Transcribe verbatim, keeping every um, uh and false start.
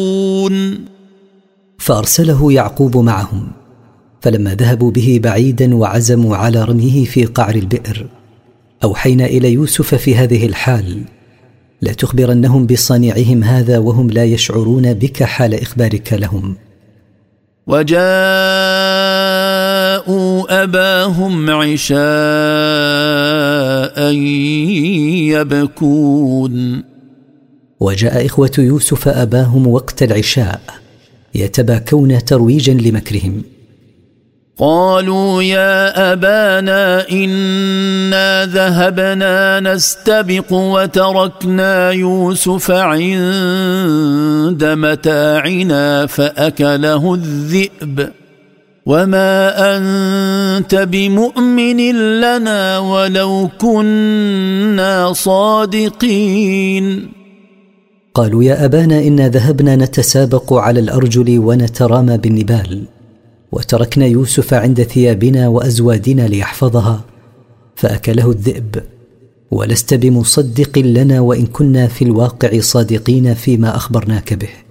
فأرسله يعقوب معهم، فلما ذهبوا به بعيدا وعزموا على رميه في قعر البئر، أوحينا إلى يوسف في هذه الحال: لا تخبرنهم بصانعهم هذا وهم لا يشعرون بك حال إخبارك لهم. وجاءوا أباهم عشاء يبكون. وجاء إخوة يوسف أباهم وقت العشاء يتباكون ترويجا لمكرهم. قالوا يا أبانا إنا ذهبنا نستبق وتركنا يوسف عند متاعنا فأكله الذئب وما أنت بمؤمن لنا ولو كنا صادقين. قالوا يا أبانا إنا ذهبنا نتسابق على الأرجل ونترامى بالنبال، وتركنا يوسف عند ثيابنا وأزوادنا ليحفظها فأكله الذئب، ولست بمصدق لنا وإن كنا في الواقع صادقين فيما أخبرناك به.